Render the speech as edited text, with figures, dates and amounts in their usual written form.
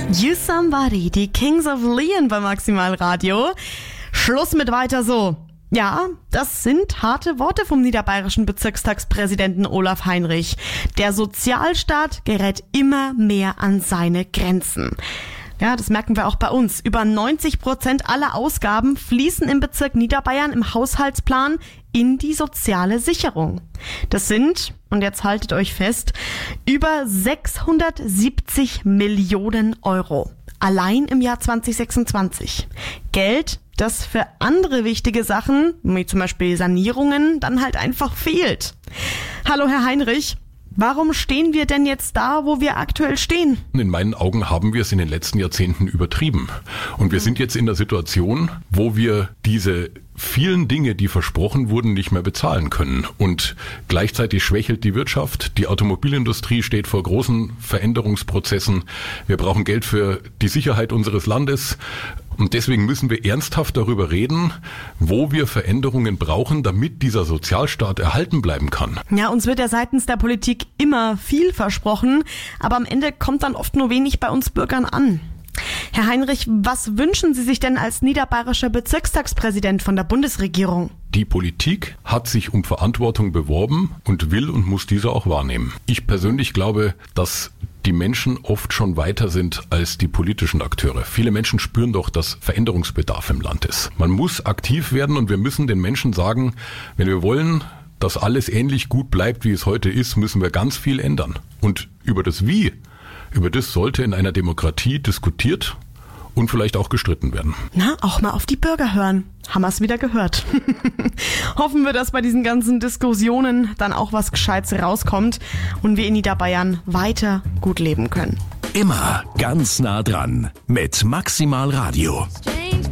You Somebody, die Kings of Leon bei Maximal Radio. Schluss mit weiter so. Ja, das sind harte Worte vom niederbayerischen Bezirkstagspräsidenten Olaf Heinrich. Der Sozialstaat gerät immer mehr an seine Grenzen. Ja, das merken wir auch bei uns. Über 90% aller Ausgaben fließen im Bezirk Niederbayern im Haushaltsplan in die soziale Sicherung. Das sind, und jetzt haltet euch fest, über 670 Millionen Euro. Allein im Jahr 2026. Geld, das für andere wichtige Sachen, wie zum Beispiel Sanierungen, dann halt einfach fehlt. Hallo Herr Heinrich. Warum stehen wir denn jetzt da, wo wir aktuell stehen? In meinen Augen haben wir es in den letzten Jahrzehnten übertrieben. Und wir sind jetzt in der Situation, wo wir diese vielen Dinge, die versprochen wurden, nicht mehr bezahlen können. Und gleichzeitig schwächelt die Wirtschaft. Die Automobilindustrie steht vor großen Veränderungsprozessen. Wir brauchen Geld für die Sicherheit unseres Landes. Und deswegen müssen wir ernsthaft darüber reden, wo wir Veränderungen brauchen, damit dieser Sozialstaat erhalten bleiben kann. Ja, uns wird ja seitens der Politik immer viel versprochen, aber am Ende kommt dann oft nur wenig bei uns Bürgern an. Herr Heinrich, was wünschen Sie sich denn als niederbayerischer Bezirkstagspräsident von der Bundesregierung? Die Politik hat sich um Verantwortung beworben und will und muss diese auch wahrnehmen. Ich persönlich glaube, dass die Menschen oft schon weiter sind als die politischen Akteure. Viele Menschen spüren doch, dass Veränderungsbedarf im Land ist. Man muss aktiv werden und wir müssen den Menschen sagen, wenn wir wollen, dass alles ähnlich gut bleibt, wie es heute ist, müssen wir ganz viel ändern. Und über das Wie, über das sollte in einer Demokratie diskutiert und vielleicht auch gestritten werden. Na, auch mal auf die Bürger hören. Haben wir es wieder gehört. Hoffen wir, dass bei diesen ganzen Diskussionen dann auch was Gescheites rauskommt und wir in Niederbayern weiter gut leben können. Immer ganz nah dran mit Maximal Radio.